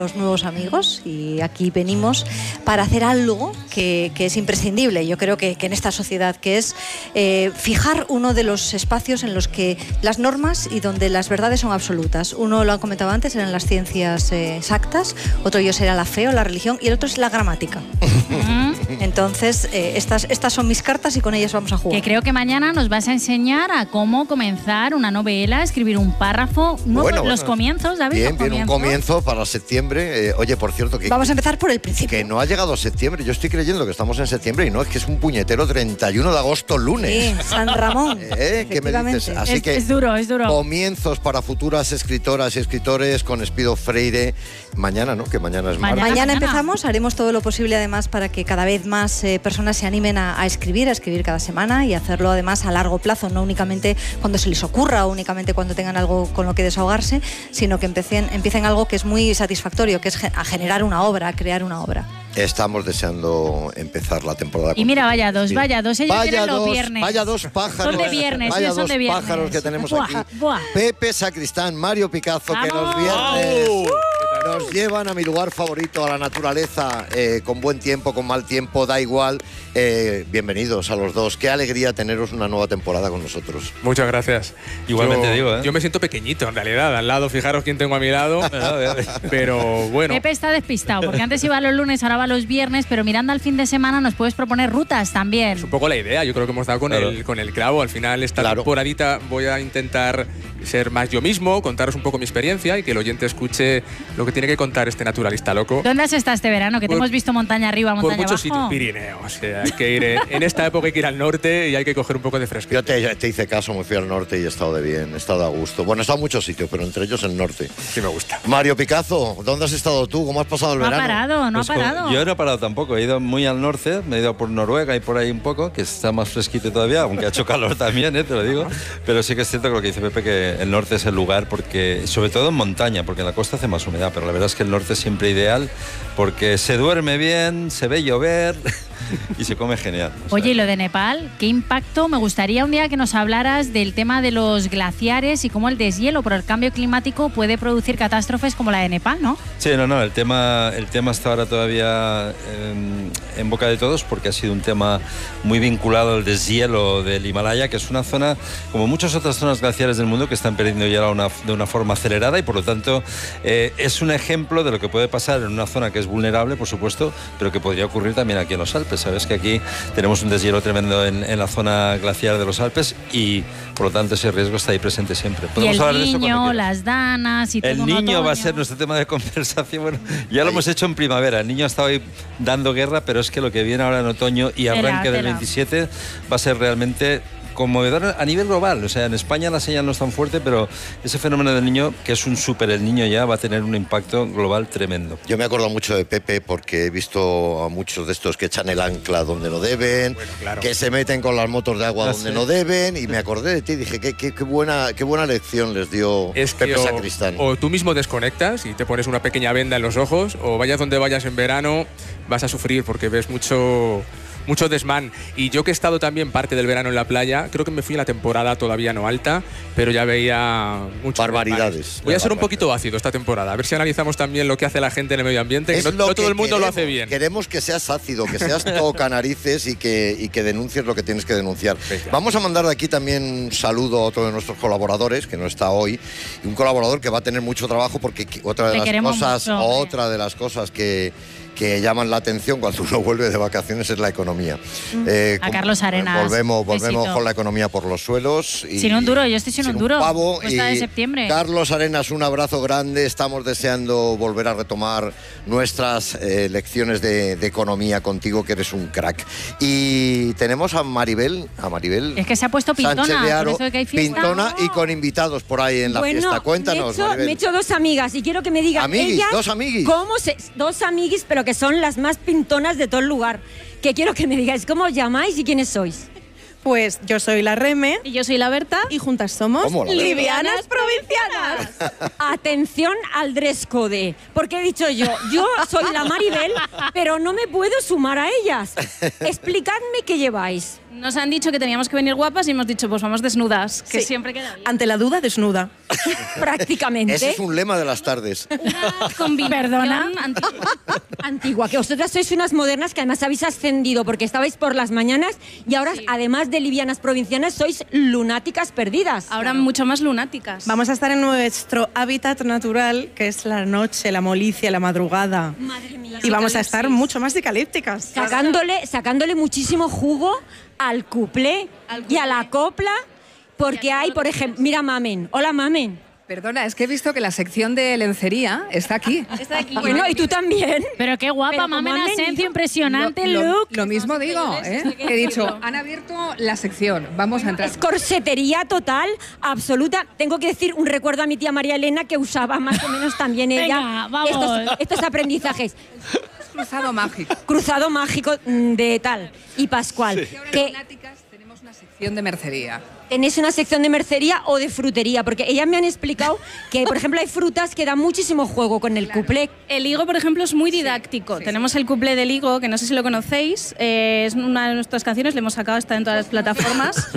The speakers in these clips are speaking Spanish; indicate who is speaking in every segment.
Speaker 1: Los nuevos amigos, y aquí venimos para hacer algo que es imprescindible, yo creo que en esta sociedad, que es fijar uno de los espacios en los que las normas y donde las verdades son absolutas. Uno, lo han comentado antes, eran las ciencias exactas, otro era la fe o la religión, y el otro es la gramática. Entonces, estas son mis cartas y con ellas vamos a jugar.
Speaker 2: Que creo que mañana nos vas a enseñar a cómo comenzar una novela, escribir un párrafo, los comienzos, David.
Speaker 3: Bien, un comienzo para septiembre. Oye, por cierto, que
Speaker 1: vamos a empezar por el principio.
Speaker 3: Que no ha llegado septiembre. Yo estoy creyendo que estamos en septiembre y no, es que es un puñetero 31 de agosto, lunes.
Speaker 1: Sí, San Ramón.
Speaker 3: ¿Qué me dices? Así que
Speaker 2: es duro.
Speaker 3: Comienzos para futuras escritoras y escritores con Espido Freire. Mañana, ¿no? Que mañana es martes.
Speaker 1: Mañana empezamos, haremos todo lo posible además para que cada vez más personas se animen a escribir cada semana, y hacerlo además a largo plazo, no únicamente cuando se les ocurra o únicamente cuando tengan algo con lo que desahogarse, sino que empiecen algo que es muy satisfactorio, que es a generar una obra, a crear una obra. Estamos deseando empezar la temporada.
Speaker 2: Y mira, vaya dos, ellos tienen los viernes.
Speaker 3: Vaya dos pájaros.
Speaker 2: Son de viernes,
Speaker 3: son de viernes. Pájaros que tenemos aquí. Pepe Sacristán, Mario Picazo, ¡vamos! Que los viernes nos llevan a mi lugar favorito, a la naturaleza, con buen tiempo, con mal tiempo, da igual. Bienvenidos a los dos. Qué alegría teneros una nueva temporada con nosotros.
Speaker 4: Muchas gracias.
Speaker 5: Igualmente
Speaker 4: yo me siento pequeñito en realidad. Al lado, fijaros quién tengo a mi lado. Pero bueno.
Speaker 2: Pepe está despistado, porque antes iba los lunes, ahora va los viernes, pero mirando al fin de semana nos puedes proponer rutas también.
Speaker 4: Es un poco la idea, yo creo que hemos dado con el clavo. Al final, esta temporadita voy a intentar ser más yo mismo, contaros un poco mi experiencia y que el oyente escuche lo que tiene que contar este naturalista loco.
Speaker 2: ¿Dónde has estado este verano? Que te hemos visto montaña arriba, montaña abajo.
Speaker 4: Por muchos sitios, Pirineos. Hay que ir en esta época hay que ir al norte y hay que coger un poco de fresco.
Speaker 3: Yo te hice caso, me fui al norte y he estado de bien, he estado a gusto. Bueno, he estado en muchos sitios, pero entre ellos el norte.
Speaker 4: Sí me gusta.
Speaker 3: Mario Picazo, ¿dónde has estado tú? ¿Cómo has pasado el verano?
Speaker 2: No ha parado.
Speaker 5: Yo no he parado tampoco, he ido muy al norte, me he ido por Noruega y por ahí un poco, que está más fresquito todavía, aunque ha hecho calor también, te lo digo. Pero sí que es cierto que lo que dice Pepe, que el norte es el lugar, porque sobre todo en montaña, porque en la costa hace más humedad, pero la verdad es que el norte es siempre ideal, porque se duerme bien, se ve llover y se come genial.
Speaker 2: Oye, y lo de Nepal, ¿qué impacto? Me gustaría un día que nos hablaras del tema de los glaciares y cómo el deshielo por el cambio climático puede producir catástrofes como la de Nepal, ¿no?
Speaker 5: Sí, el tema está ahora todavía en boca de todos, porque ha sido un tema muy vinculado al deshielo del Himalaya, que es una zona, como muchas otras zonas glaciares del mundo, que están perdiendo ya de una forma acelerada, y por lo tanto es un ejemplo de lo que puede pasar en una zona que es vulnerable, por supuesto, pero que podría ocurrir también aquí en los Alpes. Sabes que aquí tenemos un deshielo tremendo en la zona glaciar de los Alpes y por lo tanto ese riesgo está ahí presente siempre.
Speaker 2: Y el niño, las danas y todo.
Speaker 5: El niño va a ser nuestro tema de conversación. Bueno, ya lo hemos hecho en primavera. El niño ha estado ahí dando guerra, pero es que lo que viene ahora en otoño y arranque del 27 va a ser realmente conmovedor a nivel global. O sea, en España la señal no es tan fuerte, pero ese fenómeno del niño, que es un súper el niño ya, va a tener un impacto global tremendo.
Speaker 3: Yo me acuerdo mucho de Pepe porque he visto a muchos de estos que echan el ancla donde no deben, que se meten con las motos de agua donde no deben, y me acordé de ti y dije, qué buena lección les dio Pepe Sacristán.
Speaker 4: O tú mismo desconectas y te pones una pequeña venda en los ojos, o vayas donde vayas en verano, vas a sufrir porque ves mucho desmán. Y yo que he estado también parte del verano en la playa, creo que me fui en la temporada todavía no alta, pero ya veía muchas
Speaker 3: barbaridades.
Speaker 4: Voy a ser un poquito ácido esta temporada, a ver si analizamos también lo que hace la gente en el medio ambiente, que no todo el mundo lo hace bien.
Speaker 3: Queremos que seas ácido, que seas tocanarices y que denuncies lo que tienes que denunciar. Vamos a mandar de aquí también un saludo a otro de nuestros colaboradores, que no está hoy, y un colaborador que va a tener mucho trabajo, porque otra de las cosas que llaman la atención cuando uno vuelve de vacaciones es la economía.
Speaker 2: A Carlos Arenas.
Speaker 3: Volvemos con la economía por los suelos.
Speaker 2: Sin un duro, yo estoy sin un duro.
Speaker 3: Pavo,
Speaker 2: cuesta de septiembre.
Speaker 3: Carlos Arenas, un abrazo grande. Estamos deseando volver a retomar nuestras lecciones de economía contigo, que eres un crack. Y tenemos a Maribel. Es
Speaker 2: que se ha puesto pintona,
Speaker 3: Sánchez de Haro,
Speaker 2: por eso que hay fiesta.
Speaker 3: Pintona y con invitados por ahí en la fiesta. Cuéntanos,
Speaker 6: me he hecho dos amigas y quiero que me digan
Speaker 3: dos amiguis.
Speaker 6: Dos amiguis, pero que son las más pintonas de todo el lugar. Que quiero que me digáis cómo os llamáis y quiénes sois.
Speaker 7: Pues yo soy la Reme.
Speaker 2: Y yo soy la Berta.
Speaker 7: Y juntas somos
Speaker 6: Livianas Provincianas. Atención al dress code. Porque he dicho yo soy la Maribel, pero no me puedo sumar a ellas. Explicadme qué lleváis.
Speaker 8: Nos han dicho que teníamos que venir guapas y hemos dicho, pues vamos desnudas, que
Speaker 7: Sí.
Speaker 8: siempre queda bien.
Speaker 7: Ante la duda, desnuda.
Speaker 6: Prácticamente.
Speaker 3: Ese es un lema de las tardes.
Speaker 8: Una combinación
Speaker 2: Perdona.
Speaker 8: antigua.
Speaker 6: Antigua, que vosotras sois unas modernas que además habéis ascendido porque estabais por las mañanas y ahora, además de livianas provincianas, sois lunáticas perdidas.
Speaker 8: Ahora mucho más lunáticas.
Speaker 7: Vamos a estar en nuestro hábitat natural, que es la noche, la molicie, la madrugada.
Speaker 6: Madre mía.
Speaker 7: Y vamos a estar mucho más dicalípticas.
Speaker 6: Sacándole muchísimo jugo al cuplé y a la copla, porque hay, por ejemplo, mira Mamen. Hola Mamen.
Speaker 9: Perdona, es que he visto que la sección de lencería está aquí.
Speaker 8: Está aquí.
Speaker 6: Bueno, y tú también.
Speaker 2: Pero qué guapa,
Speaker 6: Pero como
Speaker 2: Mamen
Speaker 6: han
Speaker 2: Asencio,
Speaker 6: venido-
Speaker 2: impresionante el
Speaker 9: Lo-
Speaker 2: look.
Speaker 9: Lo mismo digo, ¿eh? He dicho, han abierto la sección, vamos a entrar.
Speaker 6: Es corsetería total, absoluta. Tengo que decir un recuerdo a mi tía María Elena que usaba más o menos también ella
Speaker 2: Venga, vamos.
Speaker 6: estos aprendizajes.
Speaker 9: Cruzado mágico.
Speaker 6: Cruzado mágico de tal y Pascual.
Speaker 9: Y ahora
Speaker 6: Que
Speaker 9: en Lunáticas tenemos una sección de mercería.
Speaker 6: tenéis una sección de mercería o de frutería, porque ellas me han explicado que, por ejemplo, hay frutas que dan muchísimo juego con el cuplé.
Speaker 8: El higo, por ejemplo, es muy didáctico. Tenemos el cuplé del higo, que no sé si lo conocéis. Es una de nuestras canciones, le hemos sacado, está en todas las plataformas.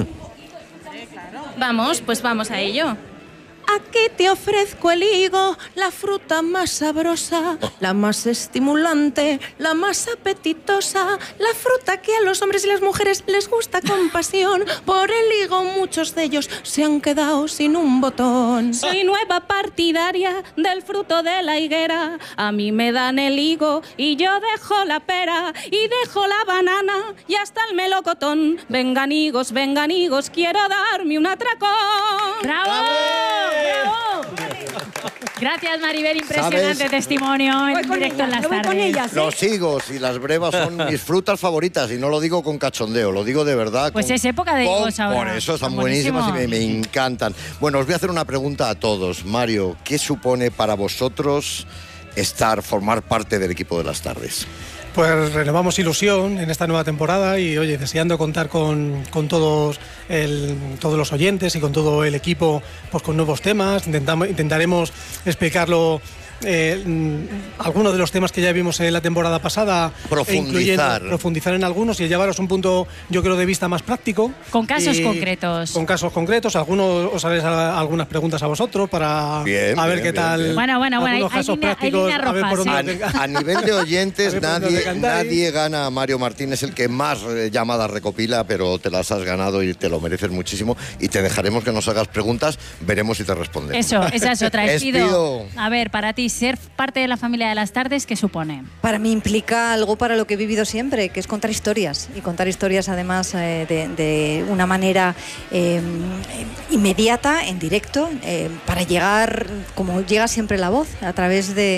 Speaker 8: Vamos, pues vamos a ello.
Speaker 7: Aquí te ofrezco el higo, la fruta más sabrosa, la más estimulante, la más apetitosa, la fruta que a los hombres y las mujeres les gusta con pasión. Por el higo muchos de ellos se han quedado sin un botón.
Speaker 8: Soy nueva partidaria del fruto de la higuera. A mí me dan el higo y yo dejo la pera y dejo la banana y hasta el melocotón. Vengan higos, quiero darme un atracón.
Speaker 2: ¡Bravo! ¡Bravo! Gracias, Maribel, impresionante
Speaker 3: ¿Sabes?
Speaker 2: testimonio en
Speaker 6: Voy con
Speaker 2: directo en
Speaker 6: ellas,
Speaker 2: las
Speaker 6: me voy con
Speaker 2: tardes.
Speaker 6: ellas, ¿eh?
Speaker 3: Los higos y las brevas son mis frutas favoritas y no lo digo con cachondeo, lo digo de verdad.
Speaker 2: Pues es época de higos ahora.
Speaker 3: Por eso están
Speaker 2: Están
Speaker 3: buenísimas y
Speaker 2: buenísimos.
Speaker 3: me encantan. Bueno, os voy a hacer una pregunta a todos. Mario, ¿qué supone para vosotros formar parte del equipo de las tardes?
Speaker 10: Pues renovamos ilusión en esta nueva temporada y, oye, deseando contar con todos los oyentes y con todo el equipo, pues con nuevos temas. Intentaremos explicarlo, algunos de los temas que ya vimos en la temporada pasada. Profundizar en algunos y llevaros un punto, yo creo, de vista más práctico.
Speaker 2: Con casos
Speaker 10: Y
Speaker 2: concretos.
Speaker 10: Con casos concretos. Algunos os haré algunas preguntas a vosotros para
Speaker 3: Bien,
Speaker 10: a ver
Speaker 3: bien,
Speaker 10: qué
Speaker 3: bien,
Speaker 10: tal.
Speaker 3: bien.
Speaker 2: Bueno,
Speaker 10: algunos
Speaker 2: hay
Speaker 10: casos prácticos,
Speaker 2: líneas
Speaker 10: a ver por
Speaker 2: rojas,
Speaker 10: dónde
Speaker 3: A nivel de oyentes,
Speaker 10: A ver por dónde decantáis.
Speaker 3: nadie gana a Mario Martínez, el que más llamadas recopila, pero te las has ganado y te lo mereces muchísimo. Y te dejaremos que nos hagas preguntas, veremos si te respondemos.
Speaker 2: Eso, esa es otra.
Speaker 3: Espido.
Speaker 2: Espido. A ver, para ti, ser parte de la familia de las tardes, ¿qué supone?
Speaker 1: Para mí implica algo para lo que he vivido siempre, que es contar historias. Y contar historias además de una manera inmediata, en directo, para llegar, como llega siempre la voz, a través de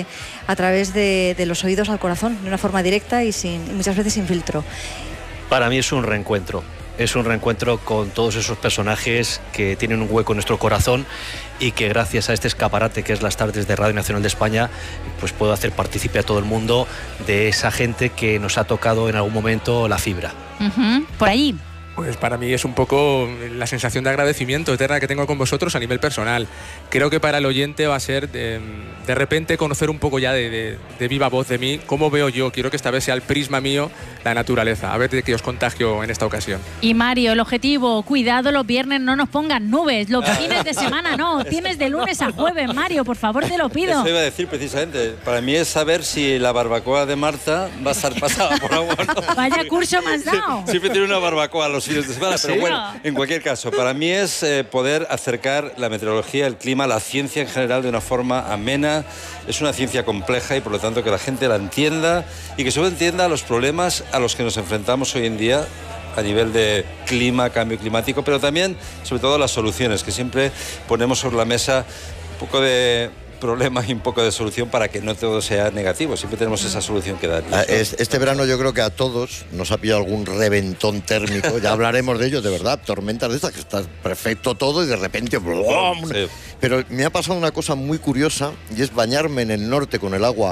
Speaker 1: los oídos al corazón, de una forma directa y muchas veces sin filtro.
Speaker 11: Para mí es un reencuentro. Es un reencuentro con todos esos personajes que tienen un hueco en nuestro corazón y que gracias a este escaparate que es las tardes de Radio Nacional de España, pues puedo hacer partícipe a todo el mundo de esa gente que nos ha tocado en algún momento la fibra.
Speaker 2: Por allí.
Speaker 4: Pues para mí es un poco la sensación de agradecimiento eterna que tengo con vosotros a nivel personal. Creo que para el oyente va a ser de repente conocer un poco ya de viva voz de mí, cómo veo yo. Quiero que esta vez sea el prisma mío la naturaleza. A ver de qué os contagio en esta ocasión.
Speaker 2: Y Mario, el objetivo, cuidado, los viernes no nos pongan nubes, los fines de semana no, tienes de lunes a jueves, Mario, por favor, te lo pido.
Speaker 5: Eso iba a decir precisamente. Para mí es saber si la barbacoa de Marta va a estar pasada por agua o no.
Speaker 2: Vaya curso me has dado.
Speaker 5: Siempre tiene una barbacoa los fines de semana,
Speaker 2: ¿Sí?
Speaker 5: pero bueno, en cualquier caso, para mí es poder acercar la meteorología, el clima, la ciencia en general de una forma amena. Es una ciencia compleja y por lo tanto que la gente la entienda y que sobre todo entienda los problemas a los que nos enfrentamos hoy en día a nivel de clima, cambio climático, pero también, sobre todo, las soluciones, que siempre ponemos sobre la mesa un poco de problema y un poco de solución para que no todo sea negativo. Siempre tenemos esa solución que dar.
Speaker 3: Este verano yo creo que a todos nos ha pillado algún reventón térmico, ya hablaremos de ello, de verdad, tormentas de estas, que está perfecto todo y de repente... ¡blum!
Speaker 5: Sí.
Speaker 3: Pero me ha pasado una cosa muy curiosa y es bañarme en el norte con el agua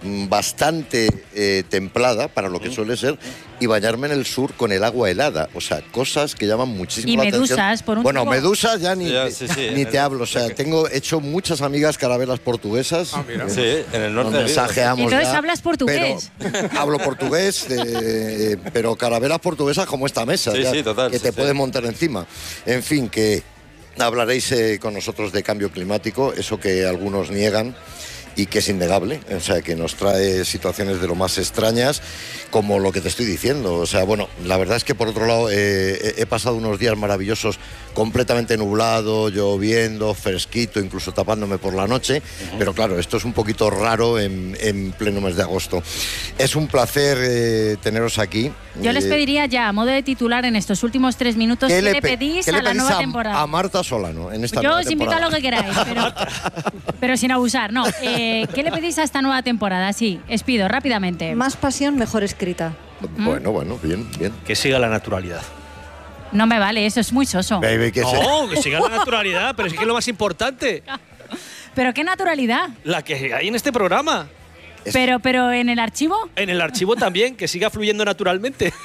Speaker 3: bastante templada para lo que suele ser y bañarme en el sur con el agua helada. O sea, cosas que llaman muchísimo la atención.
Speaker 2: Y medusas, por un
Speaker 3: Bueno,
Speaker 2: tubo.
Speaker 3: medusas ya ni
Speaker 5: Sí,
Speaker 3: te hablo. O sea, tengo hecho muchas amigas carabelas portuguesas.
Speaker 4: Mira.
Speaker 5: Sí, en el norte.
Speaker 3: Nos mensajeamos
Speaker 2: Entonces
Speaker 3: ya,
Speaker 2: hablas portugués.
Speaker 3: pero hablo portugués, pero carabelas portuguesas como esta mesa,
Speaker 5: Sí,
Speaker 3: ya,
Speaker 5: sí, total,
Speaker 3: que
Speaker 5: sí,
Speaker 3: te
Speaker 5: sí.
Speaker 3: pueden montar encima. En fin, que hablaréis con nosotros de cambio climático, eso que algunos niegan y que es innegable, o sea, que nos trae situaciones de lo más extrañas, como lo que te estoy diciendo. O sea, bueno, la verdad es que por otro lado he pasado unos días maravillosos, completamente nublado, lloviendo, fresquito, incluso tapándome por la noche, pero claro, esto es un poquito raro en pleno mes de agosto. Es un placer teneros aquí.
Speaker 2: Yo les pediría ya, a modo de titular en estos últimos 3 minutos, ¿qué le pedís a la nueva temporada?
Speaker 3: A Marta Solano en esta
Speaker 2: Yo
Speaker 3: nueva
Speaker 2: os invito a
Speaker 3: temporada.
Speaker 2: lo que queráis, pero sin abusar, no. ¿Qué le pedís a esta nueva temporada? Sí, os pido rápidamente.
Speaker 1: Más pasión, mejor escrita.
Speaker 3: Bueno, bien.
Speaker 11: Que siga la naturalidad.
Speaker 2: No me vale, eso es muy soso.
Speaker 3: Baby, que
Speaker 11: No, que siga la naturalidad, pero es que es lo más importante.
Speaker 2: Pero qué naturalidad.
Speaker 11: La que hay en este programa.
Speaker 2: Pero en el archivo.
Speaker 11: En el archivo también, que siga fluyendo naturalmente.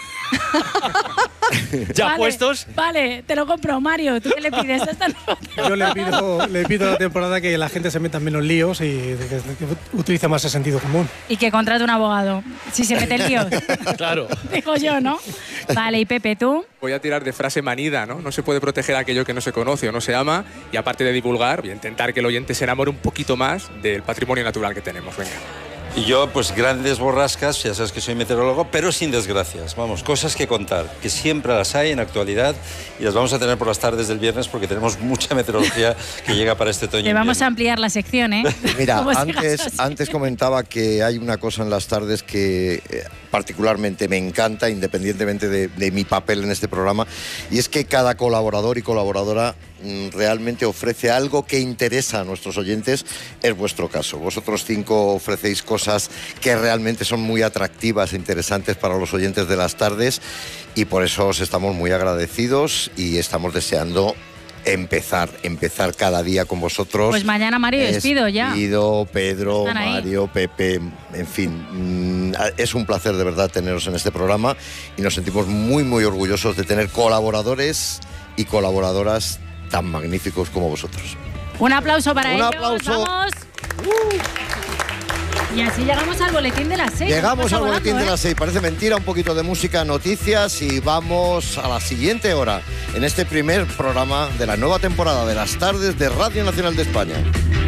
Speaker 11: Ya
Speaker 2: Vale,
Speaker 11: puestos.
Speaker 2: Vale, te lo compro, Mario. ¿Tú qué le pides a esta nueva
Speaker 10: Yo le pido a la temporada que la gente se meta en menos líos y que utilice más el sentido común.
Speaker 2: Y que contrate un abogado, si se mete en líos.
Speaker 11: Claro.
Speaker 2: Digo yo, ¿no? Vale, y Pepe, ¿tú?
Speaker 4: Voy a tirar de frase manida, ¿no? No se puede proteger aquello que no se conoce o no se ama, y aparte de divulgar, voy a intentar que el oyente se enamore un poquito más del patrimonio natural que tenemos. Venga.
Speaker 5: Y yo, pues grandes borrascas, ya sabes que soy meteorólogo, pero sin desgracias. Vamos, cosas que contar, que siempre las hay en actualidad y las vamos a tener por las tardes del viernes porque tenemos mucha meteorología que llega para este otoño.
Speaker 2: Te vamos a ampliar la sección, ¿eh?
Speaker 3: Mira,
Speaker 2: Como sigas así.
Speaker 3: antes comentaba que hay una cosa en las tardes que particularmente me encanta, independientemente de mi papel en este programa, y es que cada colaborador y colaboradora realmente ofrece algo que interesa a nuestros oyentes. Es vuestro caso. Vosotros 5 ofrecéis cosas que realmente son muy atractivas e interesantes para los oyentes de las tardes, y por eso os estamos muy agradecidos y estamos deseando empezar cada día con vosotros.
Speaker 2: Pues mañana, Mario, despido ya.
Speaker 3: Despido, Pedro,
Speaker 2: Están ahí.
Speaker 3: Mario, Pepe, en fin, es un placer de verdad teneros en este programa y nos sentimos muy, muy orgullosos de tener colaboradores y colaboradoras tan magníficos como vosotros.
Speaker 2: Un aplauso para
Speaker 3: Un
Speaker 2: ellos.
Speaker 3: aplauso.
Speaker 2: Vamos. Y así llegamos al boletín de las 6.
Speaker 3: Llegamos al boletín de
Speaker 2: las
Speaker 3: las 6. Parece mentira, un poquito de música, noticias y vamos a la siguiente hora en este primer programa de la nueva temporada de las tardes de Radio Nacional de España.